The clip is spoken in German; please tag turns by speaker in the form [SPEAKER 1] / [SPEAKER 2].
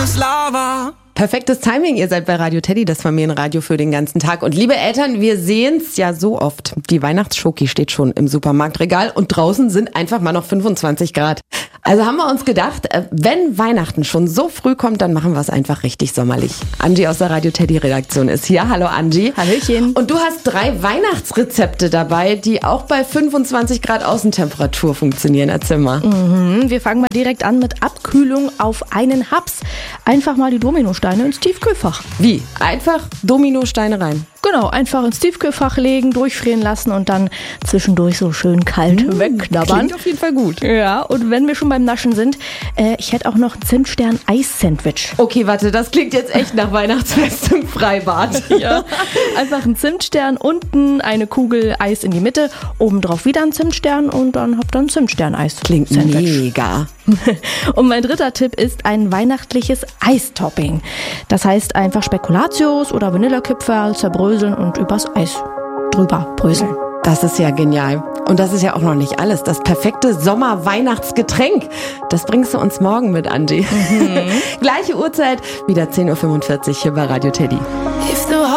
[SPEAKER 1] Bratislava.
[SPEAKER 2] Perfektes Timing, ihr seid bei Radio Teddy, das Familienradio für den ganzen Tag. Und liebe Eltern, wir sehen's ja so oft. Die Weihnachtsschoki steht schon im Supermarktregal und draußen sind einfach mal noch 25 Grad. Also haben wir uns gedacht, wenn Weihnachten schon so früh kommt, dann machen wir es einfach richtig sommerlich. Angie aus der Radio Teddy Redaktion ist hier. Hallo Angie.
[SPEAKER 3] Hallöchen.
[SPEAKER 2] Und du hast 3 Weihnachtsrezepte dabei, die auch bei 25 Grad Außentemperatur funktionieren. Erzähl mal.
[SPEAKER 3] Wir fangen mal direkt an mit Abkühlung auf einen Haps. Einfach mal die Dominosteine ins Tiefkühlfach.
[SPEAKER 2] Wie? Einfach Dominosteine rein?
[SPEAKER 3] Genau, einfach ins Tiefkühlfach legen, durchfrieren lassen und dann zwischendurch so schön kalt wegknabbern.
[SPEAKER 2] Klingt auf jeden Fall gut.
[SPEAKER 3] Ja, und wenn wir schon beim Naschen sind, ich hätte auch noch ein Zimtstern-Eis-Sandwich.
[SPEAKER 2] Okay, warte, das klingt jetzt echt nach Weihnachtsfest im Freibad.
[SPEAKER 3] Ja, einfach ein Zimtstern, unten eine Kugel Eis in die Mitte, obendrauf wieder ein Zimtstern und dann habt ihr ein Zimtstern-Eis.
[SPEAKER 2] Klingt mega.
[SPEAKER 3] Und mein dritter Tipp ist ein weihnachtliches Eistopping. Das heißt einfach Spekulatius oder Vanillekipferl zerbröseln und übers Eis drüber bröseln.
[SPEAKER 2] Das ist ja genial. Und das ist ja auch noch nicht alles. Das perfekte Sommer-Weihnachtsgetränk. Das bringst du uns morgen mit, Angie. Gleiche Uhrzeit, wieder 10.45 Uhr hier bei Radio Teddy.